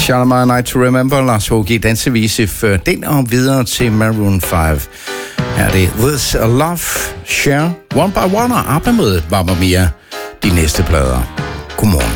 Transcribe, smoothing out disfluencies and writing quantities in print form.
Shalimar Night to Remember, Lars H.G. dansevise før den og videre til Maroon 5. Her er det This a Love, Share, One by One og ABBA med Mamma Mia, de næste plader. Godmorgen.